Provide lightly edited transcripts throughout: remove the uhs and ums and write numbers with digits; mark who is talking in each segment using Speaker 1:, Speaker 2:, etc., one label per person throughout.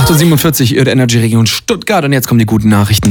Speaker 1: 8.47 Uhr, Ihre Energy-Region Stuttgart. Und jetzt kommen die guten Nachrichten.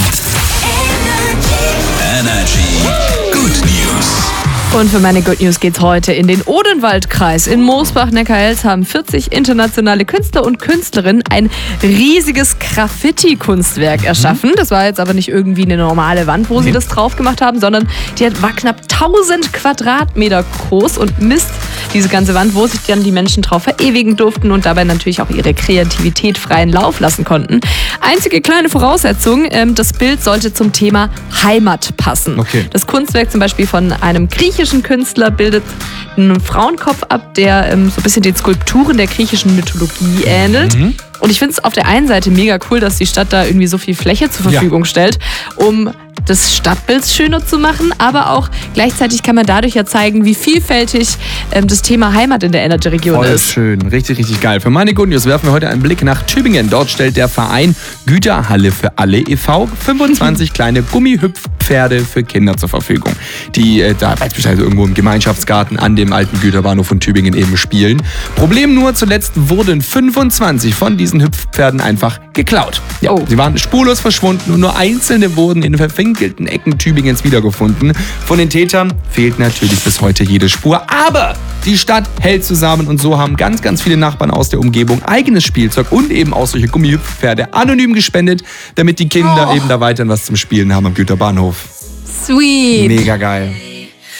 Speaker 2: Energy Good News.
Speaker 3: Und für meine Good News geht's heute in den Odenwaldkreis. In Moosbach-Neckarelz haben 40 internationale Künstler und Künstlerinnen ein riesiges Graffiti-Kunstwerk erschaffen. Das war jetzt aber nicht irgendwie eine normale Wand, wo sie das drauf gemacht haben, sondern war knapp 1000 Quadratmeter groß und misst diese ganze Wand, wo sich dann die Menschen drauf verewigen durften und dabei natürlich auch ihre Kreativität freien Lauf lassen konnten. Einzige kleine Voraussetzung, das Bild sollte zum Thema Heimat passen.
Speaker 1: Okay.
Speaker 3: Das Kunstwerk zum Beispiel von einem griechischen Künstler bildet einen Frauenkopf ab, der so ein bisschen den Skulpturen der griechischen Mythologie ähnelt. Und ich finde es auf der einen Seite mega cool, dass die Stadt da irgendwie so viel Fläche zur Verfügung stellt, um das Stadtbild schöner zu machen, aber auch gleichzeitig kann man dadurch ja zeigen, wie vielfältig das Thema Heimat in der Energy-Region ist.
Speaker 1: Voll schön, richtig, richtig geil. Für meine Good News werfen wir heute einen Blick nach Tübingen. Dort stellt der Verein Güterhalle für alle e.V. 25 kleine Gummihüpfpferde für Kinder zur Verfügung, die da beispielsweise irgendwo im Gemeinschaftsgarten an dem alten Güterbahnhof von Tübingen eben spielen. Problem nur, zuletzt wurden 25 von diesen Hüpfpferden einfach geklaut. Ja, sie waren spurlos verschwunden und nur einzelne wurden in verwinkelten Ecken Tübingens wiedergefunden. Von den Tätern fehlt natürlich bis heute jede Spur, aber die Stadt hält zusammen und so haben ganz, ganz viele Nachbarn aus der Umgebung eigenes Spielzeug und eben auch solche Gummihüpfpferde anonym gespendet, damit die Kinder eben da weiterhin was zum Spielen haben am Güterbahnhof.
Speaker 3: Sweet.
Speaker 1: Mega geil.